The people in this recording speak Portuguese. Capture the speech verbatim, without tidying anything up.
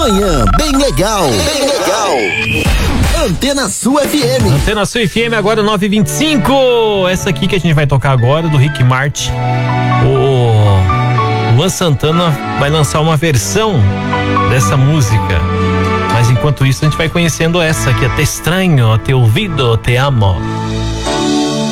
Manhã bem legal. Bem legal. Antena Sul F M. Antena Sul F M, agora nove e vinte e cinco. Essa aqui que a gente vai tocar agora, do Rick Martin. O Luan Santana vai lançar uma versão dessa música. Mas enquanto isso, a gente vai conhecendo essa aqui. Te estranho, te ouvido, te amo.